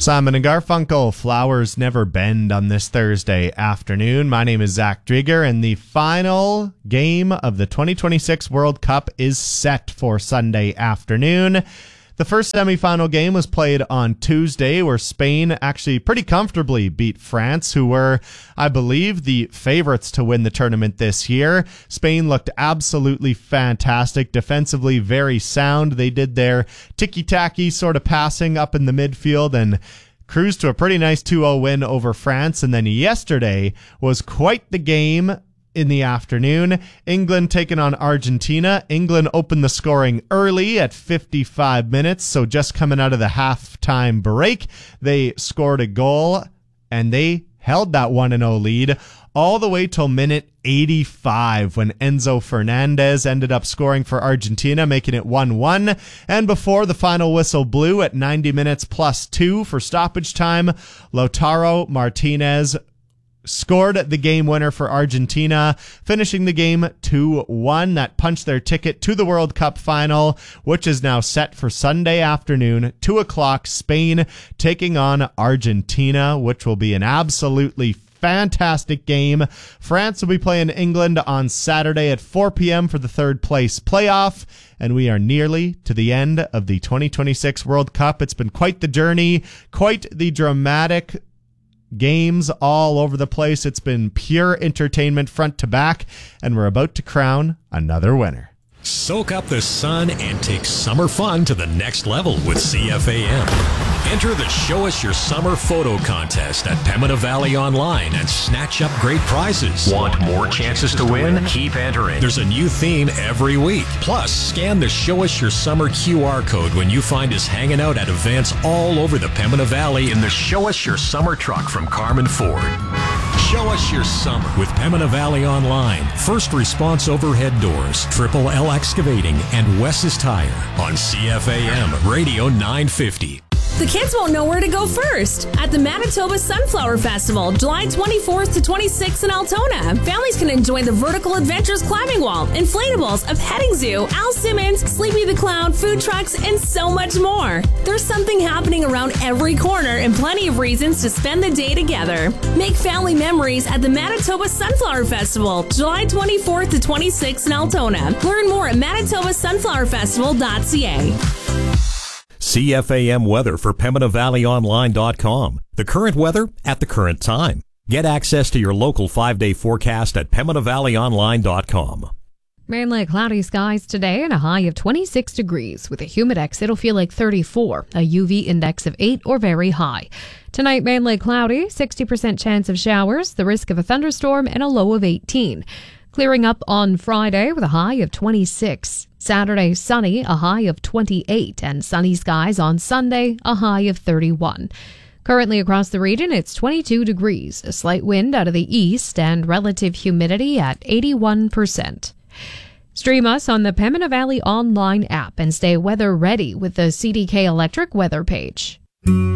Simon and Garfunkel, Flowers Never Bend on this Thursday afternoon. My name is Zach Drieger, and the final game of the 2026 World Cup is set for Sunday afternoon. The first semifinal game was played on Tuesday, where Spain actually pretty comfortably beat France, who were, I believe, the favorites to win the tournament this year. Spain looked absolutely fantastic, defensively very sound. They did their ticky-tacky sort of passing up in the midfield and cruised to a pretty nice 2-0 win over France. And then yesterday was quite the game. In the afternoon, England taking on Argentina. England opened the scoring early at 55 minutes, so just coming out of the halftime break, they scored a goal, and they held that 1-0 lead all the way till minute 85 when Enzo Fernandez ended up scoring for Argentina, making it 1-1. And before the final whistle blew at 90 minutes plus 2 for stoppage time, Lautaro Martinez scored the game winner for Argentina, finishing the game 2-1. That punched their ticket to the World Cup final, which is now set for Sunday afternoon, 2 o'clock, Spain taking on Argentina, which will be an absolutely fantastic game. France will be playing England on Saturday at 4 p.m. for the third place playoff, and we are nearly to the end of the 2026 World Cup. It's been quite the journey, quite the dramatic games all over the place. It's been pure entertainment front to back, and we're about to crown another winner. Soak up the sun and take summer fun to the next level with CFAM. Enter the Show Us Your Summer photo contest at Pembina Valley Online and snatch up great prizes. Want more chances to win? Keep entering. There's a new theme every week. Plus, scan the Show Us Your Summer QR code when you find us hanging out at events all over the Pembina Valley in the Show Us Your Summer truck from Carmen Ford. Show Us Your Summer with Pembina Valley Online, First Response Overhead Doors, Triple L Excavating, and Wes's Tire on CFAM Radio 950. The kids won't know where to go first. At the Manitoba Sunflower Festival, July 24th to 26th in Altona, families can enjoy the Vertical Adventures climbing wall, inflatables, a petting zoo, Al Simmons, Sleepy the Clown, food trucks, and so much more. There's something happening around every corner and plenty of reasons to spend the day together. Make family memories at the Manitoba Sunflower Festival, July 24th to 26th in Altona. Learn more at manitobasunflowerfestival.ca. CFAM weather for PembinaValleyOnline.com. The current weather at the current time. Get access to your local 5-day forecast at PembinaValleyOnline.com. Mainly cloudy skies today and a high of 26 degrees. With a humidex, it'll feel like 34, a UV index of 8 or very high. Tonight, mainly cloudy, 60% chance of showers, the risk of a thunderstorm, and a low of 18. Clearing up on Friday with a high of 26. Saturday, sunny, a high of 28. And sunny skies on Sunday, a high of 31. Currently across the region, it's 22 degrees, a slight wind out of the east, and relative humidity at 81%. Stream us on the Pembina Valley Online app and stay weather ready with the CDK Electric weather page.